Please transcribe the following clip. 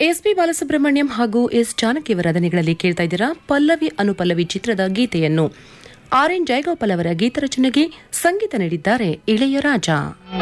SP Balasubrahmanyam ಹಾಗೂ S ಜಾನಕಿಯವರ ದನಿಗಳಲ್ಲಿ ಕೇಳ್ತಾ ಇದ್ದೀರಾ ಪಲ್ಲವಿ ಅನುಪಲ್ಲವಿ ಚಿತ್ರದ ಗೀತೆಯನ್ನು. ಆರ್ ಎನ್ ಜಯಗೋಪಾಲ್ ಅವರ ಗೀತರಚನೆಗೆ ಸಂಗೀತ ನೀಡಿದ್ದಾರೆ ಇಳೆಯರಾಜ.